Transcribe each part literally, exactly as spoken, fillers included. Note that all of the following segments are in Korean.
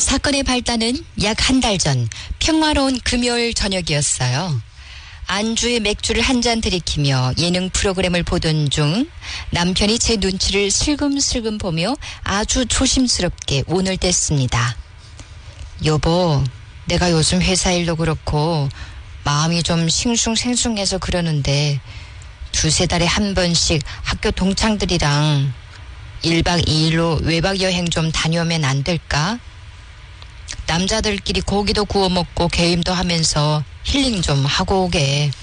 사건의 발단은 약 한 달 전 평화로운 금요일 저녁이었어요. 안주에 맥주를 한 잔 들이키며 예능 프로그램을 보던 중 남편이 제 눈치를 슬금슬금 보며 아주 조심스럽게 운을 뗐습니다. 여보, 내가 요즘 회사 일도 그렇고 마음이 좀 싱숭생숭해서 그러는데 두세 달에 한 번씩 학교 동창들이랑 일 박 이 일로 외박 여행 좀 다녀오면 안 될까? 남자들끼리 고기도 구워 먹고 게임도 하면서 힐링 좀 하고 오게.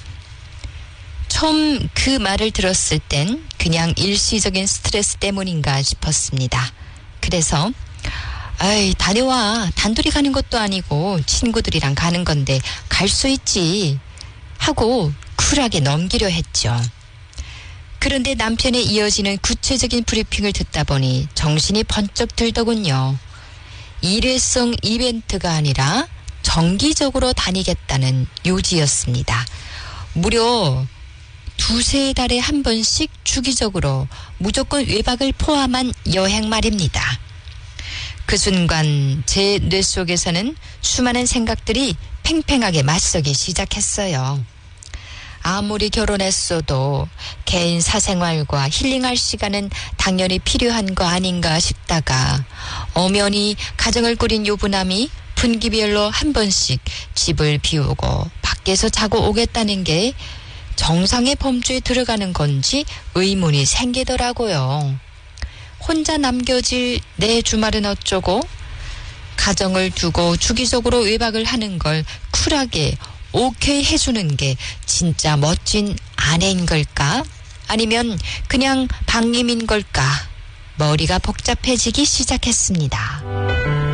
처음 그 말을 들었을 땐 그냥 일시적인 스트레스 때문인가 싶었습니다. 그래서 아이, 다녀와. 단둘이 가는 것도 아니고 친구들이랑 가는 건데 갈 수 있지 하고 쿨하게 넘기려 했죠. 그런데 남편의 이어지는 구체적인 브리핑을 듣다 보니 정신이 번쩍 들더군요. 일회성 이벤트가 아니라 정기적으로 다니겠다는 요지였습니다. 무려 두세 달에 한 번씩 주기적으로 무조건 외박을 포함한 여행 말입니다. 그 순간 제 뇌 속에서는 수많은 생각들이 팽팽하게 맞서기 시작했어요. 아무리 결혼했어도 개인 사생활과 힐링할 시간은 당연히 필요한 거 아닌가 싶다가 엄연히 가정을 꾸린 유부남이 분기별로 한 번씩 집을 비우고 밖에서 자고 오겠다는 게 정상의 범주에 들어가는 건지 의문이 생기더라고요. 혼자 남겨질 내 주말은 어쩌고 가정을 두고 주기적으로 외박을 하는 걸 쿨하게 오케이 해주는 게 진짜 멋진 아내인 걸까? 아니면 그냥 방임인 걸까? 머리가 복잡해지기 시작했습니다.